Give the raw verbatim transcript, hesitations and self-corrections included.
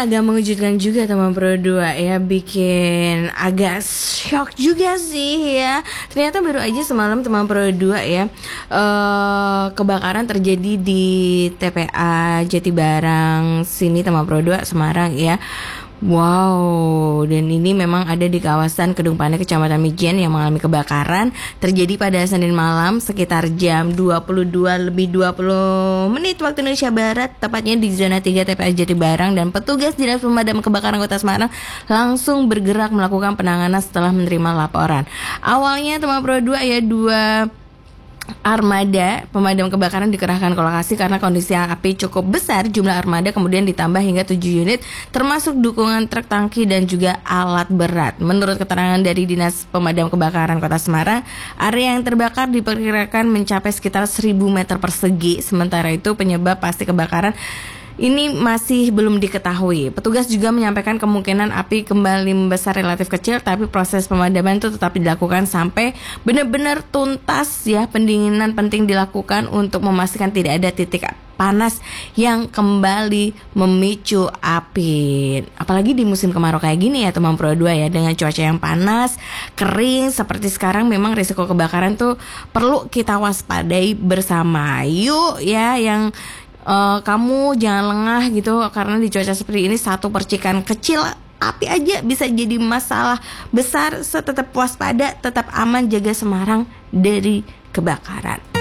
agak mengejutkan juga teman Pro dua ya, bikin agak shock juga sih ya. Ternyata baru aja semalam teman Pro dua ya, uh, kebakaran terjadi di T P A Jatibarang sini teman Pro dua Semarang ya. Wow, dan ini memang ada di kawasan Kedung Pane, Kecamatan Mijen yang mengalami kebakaran. Terjadi pada Senin malam sekitar jam dua puluh dua lebih dua puluh menit waktu Indonesia Barat, tepatnya di zona tiga T P A Jatibarang, dan petugas Dinas Pemadam Kebakaran Kota Semarang langsung bergerak melakukan penanganan setelah menerima laporan. Awalnya teman Pro dua ya, dua armada pemadam kebakaran dikerahkan ke lokasi karena kondisi api cukup besar. Jumlah armada kemudian ditambah hingga tujuh unit, termasuk dukungan truk tangki dan juga alat berat. Menurut keterangan dari Dinas Pemadam Kebakaran Kota Semarang, area yang terbakar diperkirakan mencapai sekitar seribu meter persegi. Sementara itu penyebab pasti kebakaran ini masih belum diketahui. Petugas juga menyampaikan kemungkinan api kembali membesar relatif kecil, tapi proses pemadaman itu tetap dilakukan sampai benar-benar tuntas ya. Pendinginan penting dilakukan untuk memastikan tidak ada titik panas yang kembali memicu api. Apalagi di musim kemarau kayak gini ya teman Pro dua ya, dengan cuaca yang panas, kering seperti sekarang, memang risiko kebakaran tuh perlu kita waspadai bersama. Yuk ya, yang Uh, kamu jangan lengah gitu, karena di cuaca seperti ini satu percikan kecil api aja bisa jadi masalah besar. So, tetap waspada, tetap aman, jaga Semarang dari kebakaran.